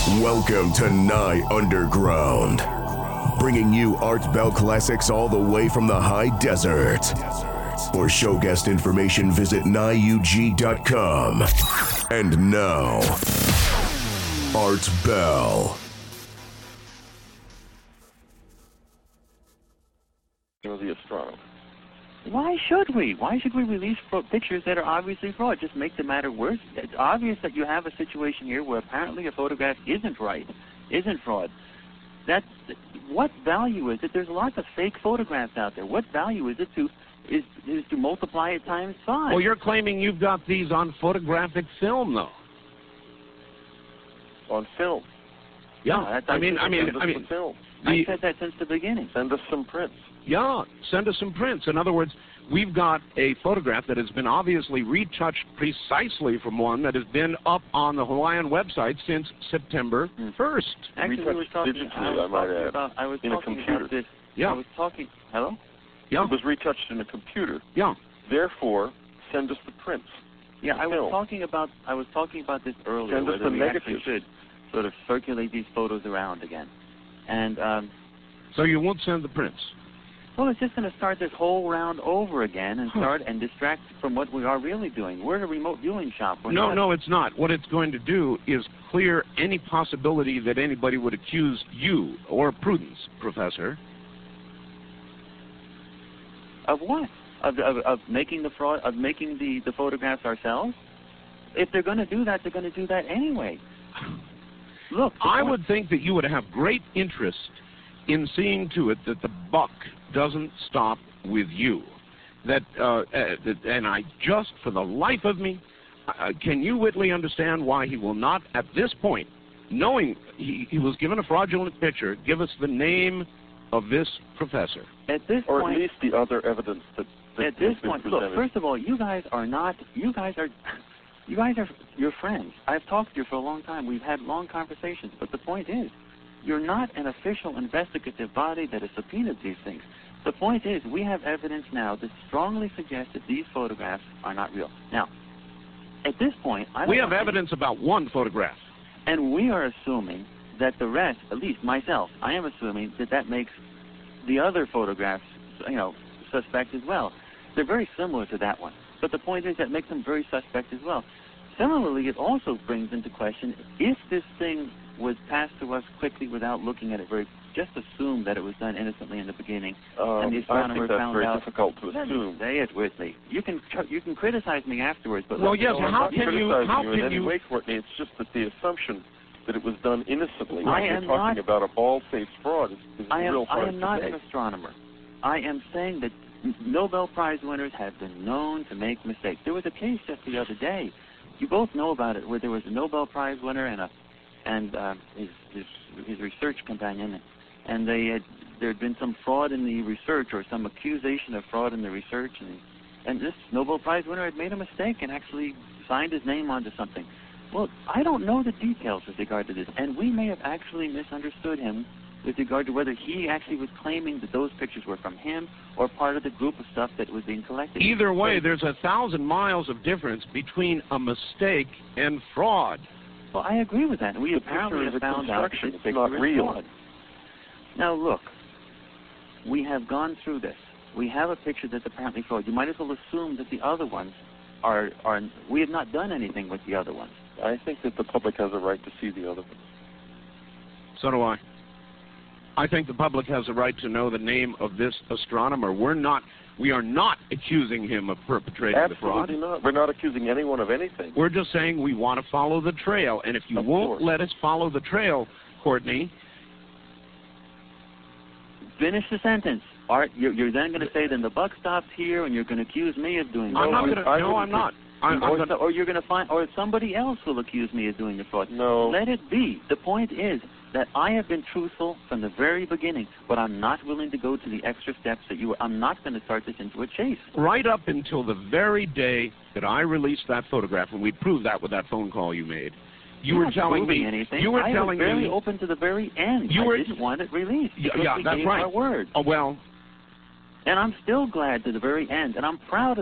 Welcome to Nye Underground, bringing you Art Bell classics all the way from the high desert. For show guest information, visit NyeUG.com. And now, Art Bell. The astronomer. Why should we? Why should we release pictures that are obviously fraud? Just make the matter worse. It's obvious that you have a situation here where apparently a photograph isn't right, isn't fraud. What value is it? There's lots of fake photographs out there. What value is it to multiply it times 5? Well, you're claiming you've got these on photographic film, though. On film. Yeah, I mean, film. I said that since the beginning. Send us some prints. Yeah, send us some prints. In other words, we've got a photograph that has been obviously retouched precisely from one that has been up on the Hawaiian website since September 1st. Actually, we were talking, I was talking about this. Yeah. I was talking, hello? Yeah. It was retouched in a computer. Yeah. Therefore, send us the prints. Yeah, I was talking about this earlier, send us whether the we negatives. actually should sort of circulate these photos around again. And so you won't send the prints? Well, it's just going to start this whole round over again and start and distract from what we are really doing. We're a remote viewing shop. No, it's not. What it's going to do is clear any possibility that anybody would accuse you or Prudence, Professor. Of what? Of making the fraud, of making the photographs ourselves? If they're going to do that, they're going to do that anyway. Look, I would think that you would have great interest in seeing to it that the buck doesn't stop with you. And I just, for the life of me, can you, Whitley, understand why he will not, at this point, knowing he was given a fraudulent picture, give us the name of this professor? At this or point, at least the other evidence that at this point, look, first of all, you guys are your friends. I've talked to you for a long time. We've had long conversations. But the point is, you're not an official investigative body that has subpoenaed these things. The point is, we have evidence now that strongly suggests that these photographs are not real. Now, at this point, we have evidence about one photograph. And we are assuming that the rest, at least myself, I am assuming that makes the other photographs, suspect as well. They're very similar to that one. But the point is that makes them very suspect as well. Similarly, it also brings into question if this thing was passed to us quickly without looking at it just assume that it was done innocently in the beginning, and the astronomer found out. I think that's very difficult to assume. Say it with me. You can criticize me afterwards, but well, yes. How can you? Wait, Courtney. It's just that the assumption that it was done innocently. You're talking about a bald-faced fraud is real hard to I am not say. an astronomer. I am saying that Nobel Prize winners have been known to make mistakes. There was a case just the other day. You both know about it, where there was a Nobel Prize winner and his research companion, and there had been some fraud in the research or some accusation of fraud in the research, and this Nobel Prize winner had made a mistake and actually signed his name onto something. Well, I don't know the details with regard to this, and we may have actually misunderstood him with regard to whether he actually was claiming that those pictures were from him or part of the group of stuff that was being collected. Either way, there's 1,000 miles of difference between a mistake and fraud. Well, I agree with that, and we apparently have found out that it's not real. Fraud. Now, look, we have gone through this. We have a picture that's apparently fraud. You might as well assume that the other ones are. We have not done anything with the other ones. I think that the public has a right to see the other ones. So do I. I think the public has a right to know the name of this astronomer. We are not accusing him of perpetrating the fraud. Absolutely not. We're not accusing anyone of anything. We're just saying we want to follow the trail. And if you won't let us follow the trail, Courtney. Finish the sentence. Art, you're then going to say, then the buck stops here, and you're going to accuse me of doing fraud. I'm not. Or you're going to find, or somebody else will accuse me of doing the fraud. No. Let it be. The point is that I have been truthful from the very beginning, but I'm not willing to go to the extra steps that you were. I'm not going to start this into a chase. Right up until the very day that I released that photograph, and we proved that with that phone call you made. You were telling me anything. You were I telling was very me open to the very end. I didn't want it released. Yeah, we that's gave right. Our word. Oh well. And I'm still glad to the very end, and I'm proud of